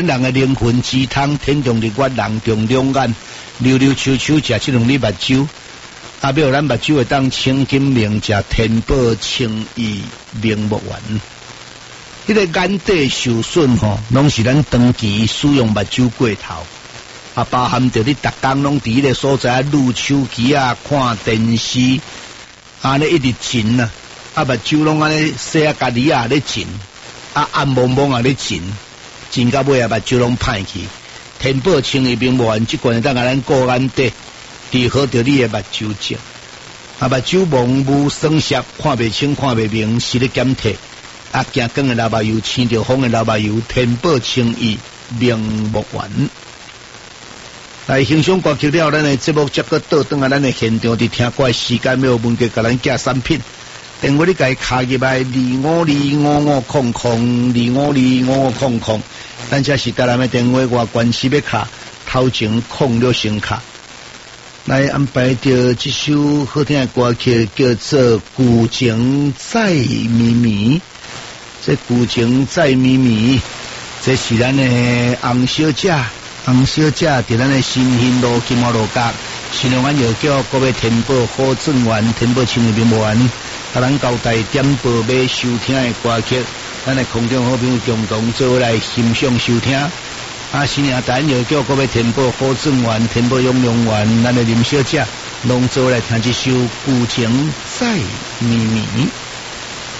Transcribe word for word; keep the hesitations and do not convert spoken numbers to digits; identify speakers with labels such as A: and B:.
A: 人的灵魂之汤，天中日月，人中两眼，溜溜秋秋食这两粒目睭。啊，要咱目睭会当清金明，食天宝清意明目丸。迄个眼底受损吼，拢是咱长期使用目睭过头，啊，包含着你逐工拢伫迄个所在撸手机啊、看电视，安尼一直紧啊，啊，目睭拢安尼洗啊家己啊咧紧，啊暗蒙蒙啊咧紧，紧到尾啊目睭拢歹去。天宝清意明目丸即款会当甲咱顾眼底。治好着你的目睭症，啊目睭蒙雾酸涩，看袂清看袂明，视力减退，啊行光的老目油，青着风的老目油，天宝清意明目丸。来欣赏歌曲了，咱的节目接个倒转啊，咱的现场伫听歌的时间要文杰甲咱寄产品，电话你家卡入来二五二五五空空二五二五五空空，咱这是台南的电话外关系要卡，头前空了先卡。来安排着这首好听的歌曲，叫做《古井再咪咪》。这古井再咪咪，这是咱的洪小姐，洪小姐伫咱的新兴路金华路角，新龙湾药叫各位天宝好正丸，天宝清意明目丸，甲咱交代点播要收听的歌曲，咱的空中好朋友共同做来欣赏收听。啊，新年咱又叫各位天宝好正丸、天宝永永丸，咱的林小姐，拢做来听这首《古井再咪咪》。